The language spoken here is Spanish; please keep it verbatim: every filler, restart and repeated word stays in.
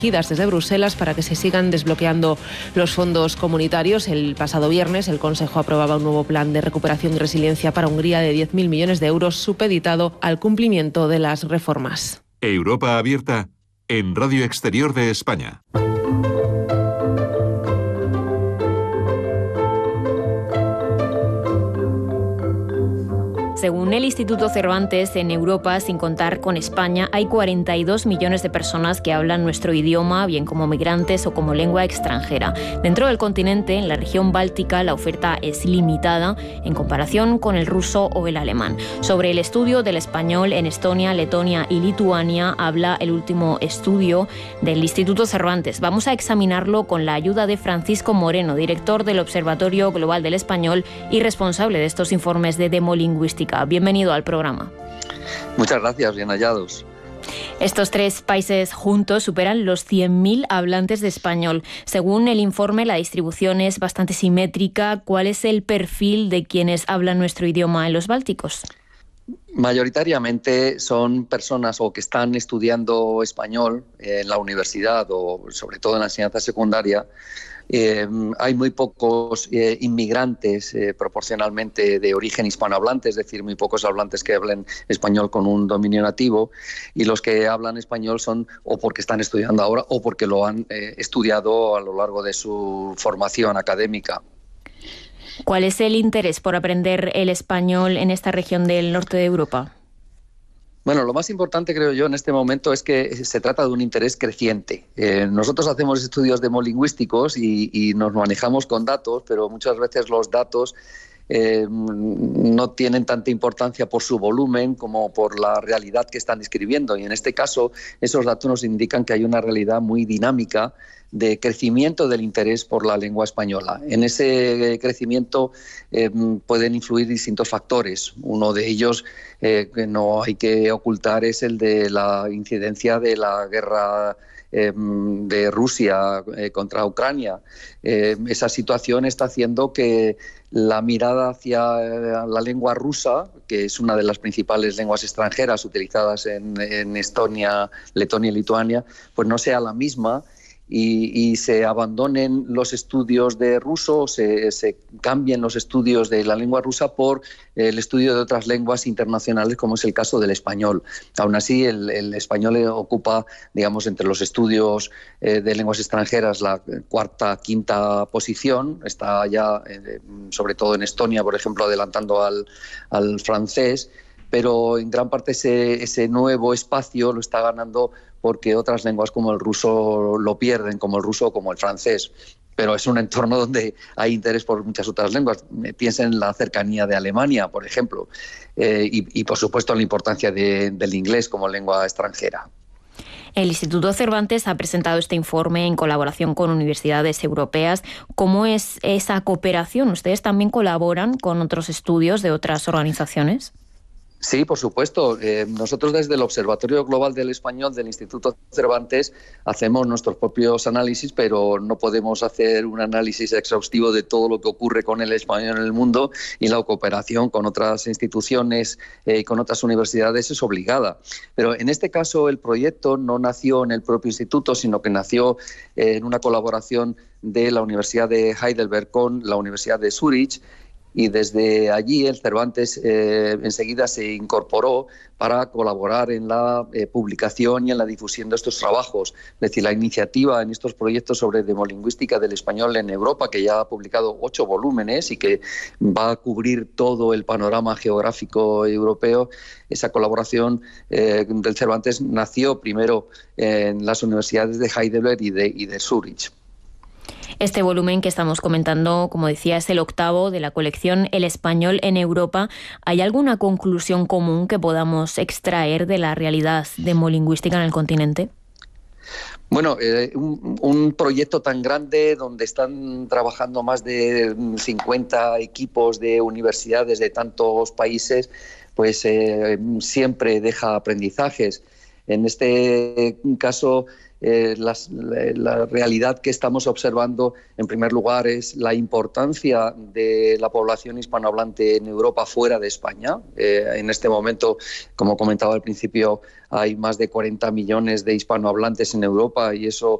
desde Bruselas para que se sigan desbloqueando los fondos comunitarios. El pasado viernes el Consejo aprobaba un nuevo plan de recuperación y resiliencia para Hungría de diez mil millones de euros, supeditado al cumplimiento de las reformas. Europa abierta en Radio Exterior de España. Según el Instituto Cervantes, en Europa, sin contar con España, hay cuarenta y dos millones de personas que hablan nuestro idioma, bien como migrantes o como lengua extranjera. Dentro del continente, en la región báltica, la oferta es limitada en comparación con el ruso o el alemán. Sobre el estudio del español en Estonia, Letonia y Lituania, habla el último estudio del Instituto Cervantes. Vamos a examinarlo con la ayuda de Francisco Moreno, director del Observatorio Global del Español y responsable de estos informes de demolingüística. Bienvenido al programa. Muchas gracias, bien hallados. Estos tres países juntos superan los cien mil hablantes de español. Según el informe, la distribución es bastante simétrica. ¿Cuál es el perfil de quienes hablan nuestro idioma en los bálticos? Mayoritariamente son personas o que están estudiando español en la universidad o sobre todo en la enseñanza secundaria. Eh, hay muy pocos eh, inmigrantes eh, proporcionalmente de origen hispanohablante, es decir, muy pocos hablantes que hablen español con un dominio nativo, y los que hablan español son o porque están estudiando ahora o porque lo han eh, estudiado a lo largo de su formación académica. ¿Cuál es el interés por aprender el español en esta región del norte de Europa? Bueno, lo más importante, creo yo, en este momento es que se trata de un interés creciente. Eh, nosotros hacemos estudios demolingüísticos y, y nos manejamos con datos, pero muchas veces los datos eh, no tienen tanta importancia por su volumen como por la realidad que están describiendo. Y en este caso, esos datos nos indican que hay una realidad muy dinámica de crecimiento del interés por la lengua española. En ese crecimiento eh, pueden influir distintos factores. Uno de ellos eh, que no hay que ocultar es el de la incidencia de la guerra eh, de Rusia eh, contra Ucrania. Eh, esa situación está haciendo que la mirada hacia la lengua rusa, que es una de las principales lenguas extranjeras utilizadas en, en Estonia, Letonia y Lituania, pues no sea la misma. Y, y se abandonen los estudios de ruso, se, se cambien los estudios de la lengua rusa por el estudio de otras lenguas internacionales, como es el caso del español. Aún así, el, el español ocupa, digamos, entre los estudios eh, de lenguas extranjeras la cuarta, quinta posición. Está ya, eh, sobre todo en Estonia, por ejemplo, adelantando al, al francés, pero en gran parte ese, ese nuevo espacio lo está ganando porque otras lenguas como el ruso lo pierden, como el ruso o como el francés. Pero es un entorno donde hay interés por muchas otras lenguas. Piensen en la cercanía de Alemania, por ejemplo, eh, y, y, por supuesto, en la importancia de, del inglés como lengua extranjera. El Instituto Cervantes ha presentado este informe en colaboración con universidades europeas. ¿Cómo es esa cooperación? ¿Ustedes también colaboran con otros estudios de otras organizaciones? Sí, por supuesto. Eh, nosotros desde el Observatorio Global del Español del Instituto Cervantes hacemos nuestros propios análisis, pero no podemos hacer un análisis exhaustivo de todo lo que ocurre con el español en el mundo, y la cooperación con otras instituciones y eh, con otras universidades es obligada. Pero en este caso el proyecto no nació en el propio instituto, sino que nació eh, en una colaboración de la Universidad de Heidelberg con la Universidad de Zúrich. Y desde allí el Cervantes eh, enseguida se incorporó para colaborar en la eh, publicación y en la difusión de estos trabajos. Es decir, la iniciativa en estos proyectos sobre demolingüística del español en Europa, que ya ha publicado ocho volúmenes y que va a cubrir todo el panorama geográfico europeo, esa colaboración eh, del Cervantes nació primero en las universidades de Heidelberg y de, y de Zúrich. Este volumen que estamos comentando, como decía, es el octavo de la colección El Español en Europa. ¿Hay alguna conclusión común que podamos extraer de la realidad demolingüística en el continente? Bueno, eh, un, un proyecto tan grande donde están trabajando más de cincuenta equipos de universidades de tantos países, pues eh, siempre deja aprendizajes. En este caso, eh, las, la, la realidad que estamos observando, en primer lugar, es la importancia de la población hispanohablante en Europa fuera de España. Eh, en este momento, como comentaba al principio, hay más de cuarenta millones de hispanohablantes en Europa y eso